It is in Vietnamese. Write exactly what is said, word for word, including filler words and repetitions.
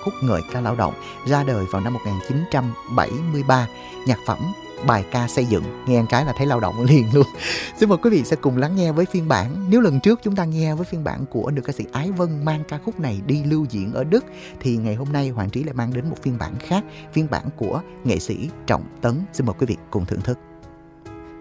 khúc Ngợi ca lao động ra đời vào năm một nghìn chín trăm bảy mươi ba. Nhạc phẩm bài ca xây dựng, nghe một cái là thấy lao động liền luôn. Xin mời quý vị sẽ cùng lắng nghe với phiên bản. Nếu lần trước chúng ta nghe với phiên bản của nữ ca sĩ Ái Vân mang ca khúc này đi lưu diễn ở Đức, thì ngày hôm nay Hoàng Trí lại mang đến một phiên bản khác, phiên bản của nghệ sĩ Trọng Tấn. Xin mời quý vị cùng thưởng thức.